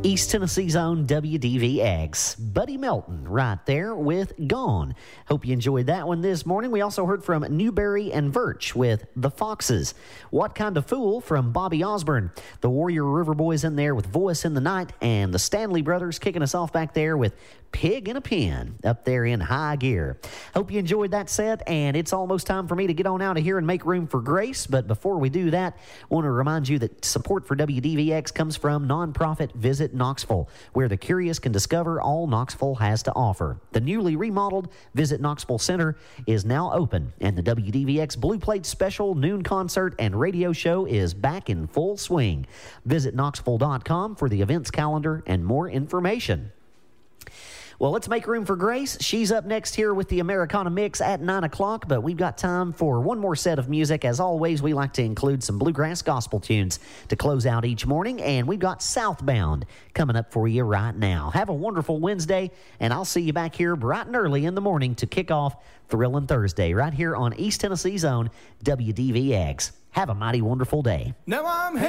East Tennessee's own WDVX. Buddy Melton right there with Gone. Hope you enjoyed that one this morning. We also heard from Newberry and Virch with The Foxes. What Kind of Fool from Bobby Osborne. The Warrior River Boys in there with Voice in the Night, and the Stanley Brothers kicking us off back there with Pig in a Pen up there in high gear. Hope you enjoyed that set, and it's almost time for me to get on out of here and make room for Grace. But before we do that, I want to remind you that support for WDVX comes from nonprofit Visit Knoxville, where the curious can discover all Knoxville has to offer. The newly remodeled Visit Knoxville Center is now open, and the WDVX Blue Plate Special Noon Concert and Radio Show is back in full swing. Visit Knoxville.com for the events calendar and more information. Well, let's make room for Grace. She's up next here with the Americana Mix at 9 o'clock, but we've got time for one more set of music. As always, we like to include some bluegrass gospel tunes to close out each morning, and we've got Southbound coming up for you right now. Have a wonderful Wednesday, and I'll see you back here bright and early in the morning to kick off Thrillin' Thursday right here on East Tennessee's own WDVX. Have a mighty wonderful day. Now I'm